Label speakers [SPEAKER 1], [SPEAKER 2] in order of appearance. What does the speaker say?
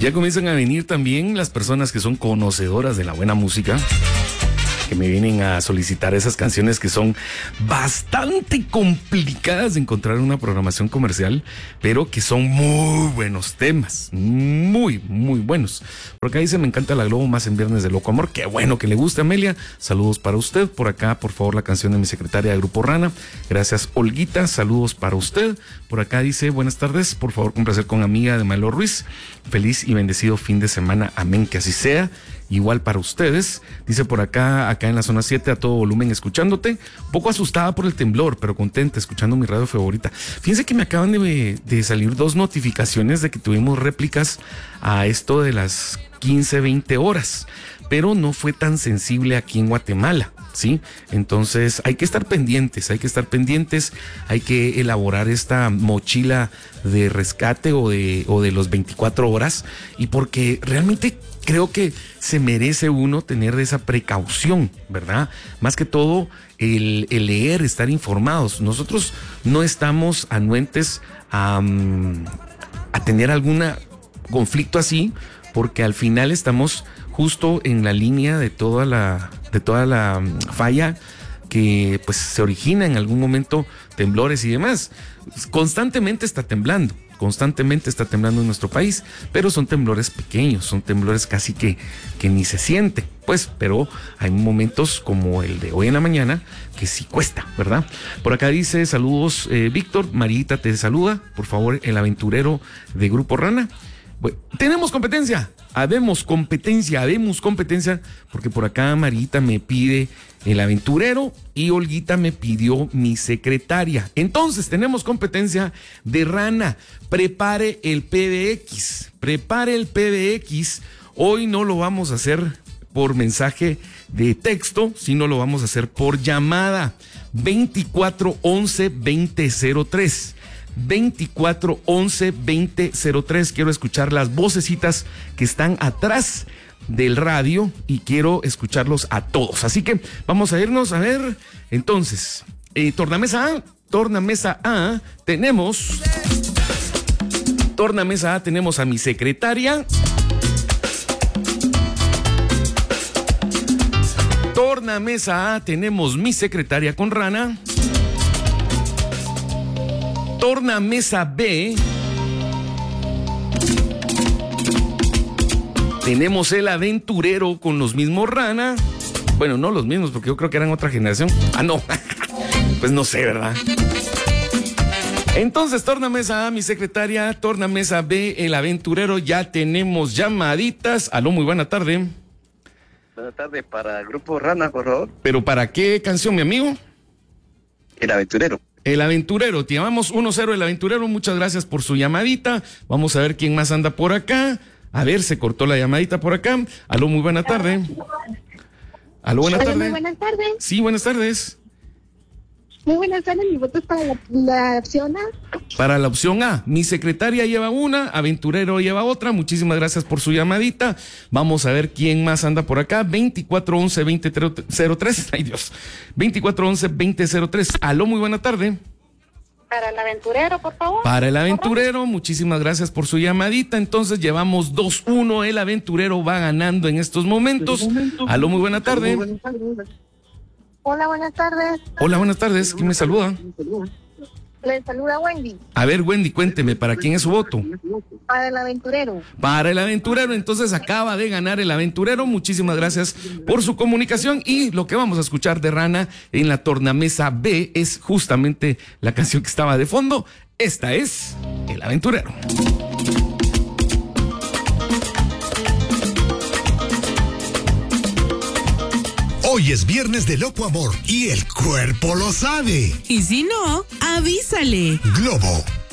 [SPEAKER 1] Ya comienzan a venir también las personas que son conocedoras de la buena música, que me vienen a solicitar esas canciones que son bastante complicadas de encontrar en una programación comercial, pero que son muy buenos temas, muy, muy buenos. Por acá dice, me encanta la Globo más en Viernes de Loco Amor. Qué bueno que le guste, Amelia. Saludos para usted. Por acá, por favor, la canción de mi secretaria de Grupo Rana. Gracias, Olguita. Saludos para usted. Por acá dice, buenas tardes. Por favor, complacer con amiga de Maelo Ruiz. Feliz y bendecido fin de semana. Amén, que así sea. Igual para ustedes. Dice por acá en la zona 7 a todo volumen escuchándote. Un poco asustada por el temblor, pero contenta escuchando mi radio favorita. Fíjense que me acaban de salir 2 notificaciones de que tuvimos réplicas a esto de las 15, 20 horas, pero no fue tan sensible aquí en Guatemala, ¿sí? Entonces hay que estar pendientes, hay que elaborar esta mochila de rescate o de los 24 horas, y porque realmente creo que se merece uno tener esa precaución, ¿verdad? Más que todo el leer, estar informados. Nosotros no estamos anuentes a tener algún conflicto así, porque al final estamos justo en la línea de toda la falla que pues se origina en algún momento, temblores y demás. Constantemente está temblando en nuestro país, pero son temblores pequeños, son temblores casi que ni se sienten, pues, pero hay momentos como el de hoy en la mañana que sí cuesta, ¿verdad? Por acá dice, saludos, Víctor, Marita te saluda, por favor, el aventurero de Grupo Rana. Bueno, tenemos competencia, habemos competencia, porque por acá Marita me pide el aventurero y Olguita me pidió mi secretaria. Entonces tenemos competencia de Rana. Prepare el PBX. Hoy no lo vamos a hacer por mensaje de texto, sino lo vamos a hacer por llamada. 2411-2003. 2411-2003. Quiero escuchar las vocecitas que están atrás del radio y quiero escucharlos a todos. Así que vamos a irnos a ver. Entonces, tornamesa A, tenemos a mi secretaria. Tornamesa A, tenemos mi secretaria con Rana. Tornamesa B, tenemos el aventurero con los mismos Rana. Bueno, no los mismos, porque yo creo que eran otra generación. Ah, no. Pues no sé, ¿verdad? Entonces, tornamesa A, mi secretaria. Tornamesa B, el aventurero. Ya tenemos llamaditas. Aló, muy buena tarde.
[SPEAKER 2] Buenas tardes, para el Grupo Rana, por favor.
[SPEAKER 1] ¿Pero para qué canción, mi amigo?
[SPEAKER 2] El aventurero.
[SPEAKER 1] El aventurero, te llamamos 1-0 el aventurero, muchas gracias por su llamadita. Vamos a ver quién más anda por acá. A ver, se cortó la llamadita por acá. Aló, muy buena tarde. Aló, buena tarde.
[SPEAKER 3] Muy buenas tardes.
[SPEAKER 1] Sí, buenas tardes.
[SPEAKER 3] Muy buenas tardes, mi voto es para la opción A.
[SPEAKER 1] Para la opción A, mi secretaria lleva una, aventurero lleva otra. Muchísimas gracias por su llamadita. Vamos a ver quién más anda por acá. 2411-2003. Ay, Dios. 2411-2003. Aló, muy buena tarde.
[SPEAKER 3] Para el aventurero, por favor.
[SPEAKER 1] Para el aventurero, muchísimas gracias por su llamadita. Entonces llevamos 2-1. El aventurero va ganando en estos momentos. Aló, muy buena tarde.
[SPEAKER 3] Hola, buenas tardes.
[SPEAKER 1] Hola, buenas tardes. ¿Quién me saluda?
[SPEAKER 3] Le saluda Wendy.
[SPEAKER 1] A ver, Wendy, cuénteme, ¿para quién es su voto?
[SPEAKER 3] Para el aventurero.
[SPEAKER 1] Para el aventurero, entonces acaba de ganar el aventurero. Muchísimas gracias por su comunicación. Y lo que vamos a escuchar de Rana en la tornamesa B es justamente la canción que estaba de fondo. Esta es El Aventurero.
[SPEAKER 4] Hoy es Viernes de Loco Amor y el cuerpo lo sabe.
[SPEAKER 5] Y si no, avísale.
[SPEAKER 4] Globo